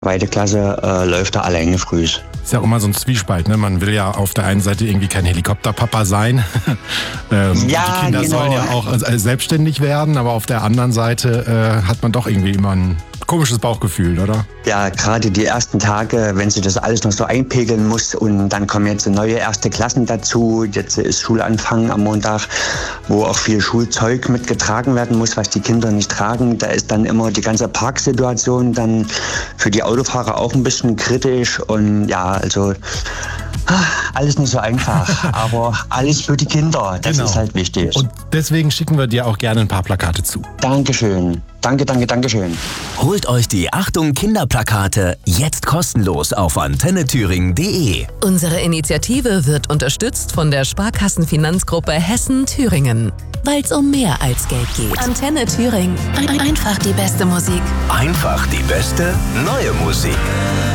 Zweite Klasse läuft er alleine früh. Ist ja auch immer so ein Zwiespalt, ne? Man will ja auf der einen Seite irgendwie kein Helikopterpapa sein. Die Kinder sollen ja auch selbstständig werden, aber auf der anderen Seite hat man doch irgendwie immer ein komisches Bauchgefühl, oder? Ja, gerade die ersten Tage, wenn sie das alles noch so einpegeln muss und dann kommen jetzt neue erste Klassen dazu. Jetzt ist Schulanfang am Montag, wo auch viel Schulzeug mitgetragen werden muss, was die Kinder nicht tragen. Da ist dann immer die ganze Parksituation dann für die Autofahrer auch ein bisschen kritisch und ja, also alles nicht so einfach, aber alles für die Kinder, das ist halt wichtig. Und deswegen schicken wir dir auch gerne ein paar Plakate zu. Dankeschön. Dankeschön. Holt euch die Achtung Kinderplakate jetzt kostenlos auf antennethüringen.de. Unsere Initiative wird unterstützt von der Sparkassenfinanzgruppe Hessen-Thüringen. Weil es um mehr als Geld geht. Antenne Thüringen. Einfach die beste Musik. Einfach die beste neue Musik.